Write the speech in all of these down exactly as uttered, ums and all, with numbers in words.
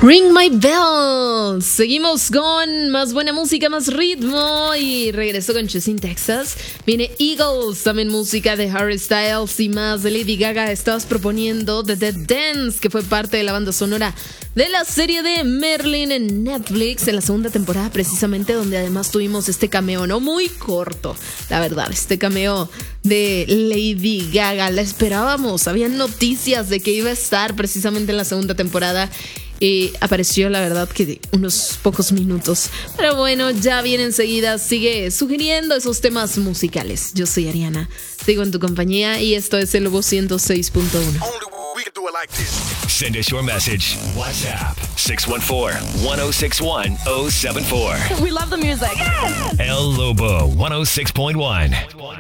Ring My Bell. Seguimos con más buena música, más ritmo. Y regreso con Chasing Texas. Viene Eagles, también música de Harry Styles y más de Lady Gaga. Estabas proponiendo The Dead Dance, que fue parte de la banda sonora de la serie de Merlin en Netflix en la segunda temporada, precisamente, donde además tuvimos este cameo, no muy corto, la verdad, este cameo de Lady Gaga. La esperábamos, había noticias de que iba a estar precisamente en la segunda temporada y apareció, la verdad, que unos pocos minutos. Pero bueno, ya viene enseguida. Sigue sugiriendo esos temas musicales. Yo soy Ariana, sigo en tu compañía y esto es el Lobo ciento seis punto uno. Send us your message. WhatsApp six one four, one oh six one, oh seven four. We love the music. Yes! El Lobo one oh six point one.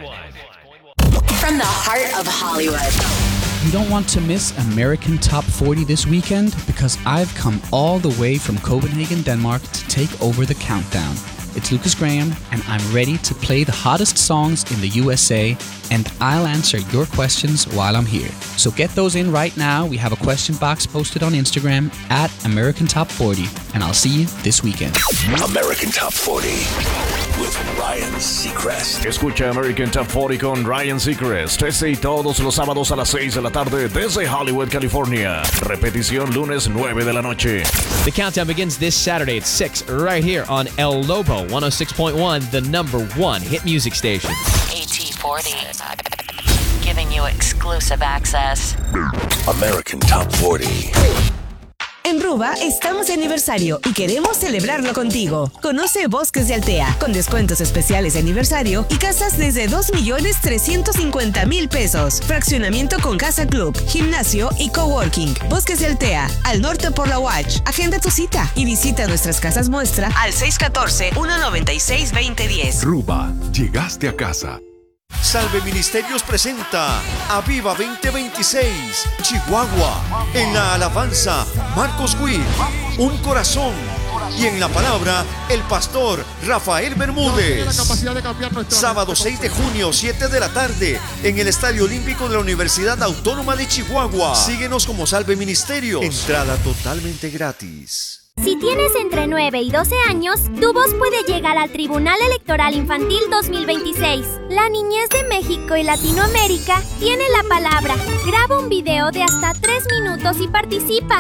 From the heart of Hollywood. You don't want to miss American Top forty this weekend because I've come all the way from Copenhagen, Denmark to take over the countdown. It's Lucas Graham, and I'm ready to play the hottest songs in the U S A, and I'll answer your questions while I'm here. So get those in right now. We have a question box posted on Instagram at American Top forty, and I'll see you this weekend. American Top forty with Ryan Seacrest. Escucha American Top forty con Ryan Seacrest. Este y todos los sábados a las seis de la tarde desde Hollywood, California. Repetición lunes nueve de la noche. The countdown begins this Saturday at six right here on El Lobo one oh six point one, the number one hit music station. A T forty, giving you exclusive access. American Top forty. En Ruba estamos de aniversario y queremos celebrarlo contigo. Conoce Bosques de Altea, con descuentos especiales de aniversario y casas desde dos millones trescientos cincuenta mil pesos. Fraccionamiento con casa club, gimnasio y coworking. Bosques de Altea, al norte por la Watch. Agenda tu cita y visita nuestras casas muestra al seis uno cuatro, uno nueve seis, dos cero uno cero. Ruba, llegaste a casa. Salve Ministerios presenta Aviva veinte veintiséis, Chihuahua. En la alabanza, Marcos Witt, Un Corazón. Y en la palabra, el pastor Rafael Bermúdez. Sábado seis de junio, siete de la tarde, en el Estadio Olímpico de la Universidad Autónoma de Chihuahua. Síguenos como Salve Ministerio. Entrada totalmente gratis. Si tienes entre nueve y doce años, tu voz puede llegar al Tribunal Electoral Infantil dos mil veintiséis. La niñez de México y Latinoamérica tiene la palabra. Graba un video de hasta tres minutos y participa.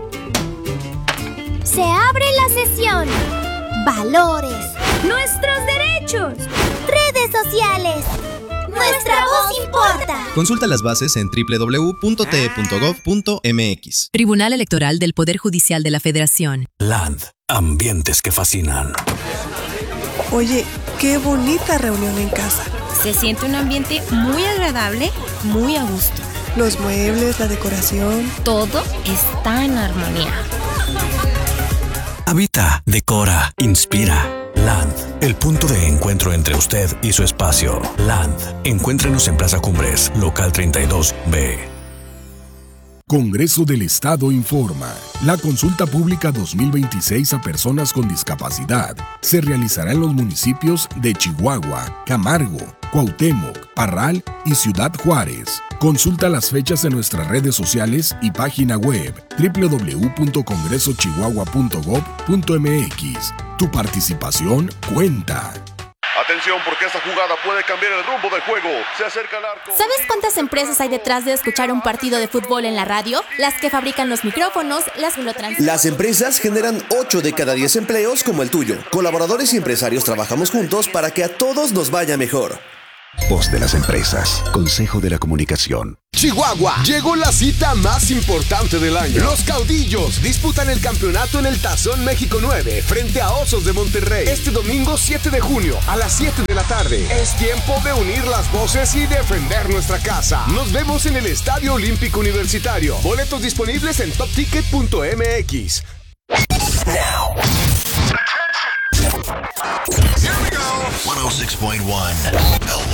Se abre la sesión. Valores. Nuestros derechos. Redes sociales. Nuestra voz importa. Consulta las bases en doble u doble u doble u punto t e punto gov punto m x. Tribunal Electoral del Poder Judicial de la Federación. Land, ambientes que fascinan. Oye, qué bonita reunión en casa. Se siente un ambiente muy agradable, muy a gusto. Los muebles, la decoración. Todo está en armonía. Habita, decora, inspira. Land, el punto de encuentro entre usted y su espacio. Land, encuéntrenos en Plaza Cumbres, local treinta y dos B. Congreso del Estado informa. La consulta pública dos mil veintiséis a personas con discapacidad se realizará en los municipios de Chihuahua, Camargo, Cuauhtémoc, Parral y Ciudad Juárez. Consulta las fechas en nuestras redes sociales y página web doble u doble u doble u punto congreso chihuahua punto gov punto m x. Tu participación cuenta. Atención, porque esta jugada puede cambiar el rumbo del juego. Se acerca al arco. ¿Sabes cuántas empresas hay detrás de escuchar un partido de fútbol en la radio? Las que fabrican los micrófonos, las que lo transmiten. Las empresas generan ocho de cada diez empleos como el tuyo. Colaboradores y empresarios trabajamos juntos para que a todos nos vaya mejor. Voz de las empresas. Consejo de la Comunicación. Chihuahua, llegó la cita más importante del año. Los Caudillos disputan el campeonato en el Tazón México nueve frente a Osos de Monterrey. Este domingo siete de junio a las siete de la tarde. Es tiempo de unir las voces y defender nuestra casa. Nos vemos en el Estadio Olímpico Universitario. Boletos disponibles en top ticket punto m x. Now. Here we go. one oh six point one.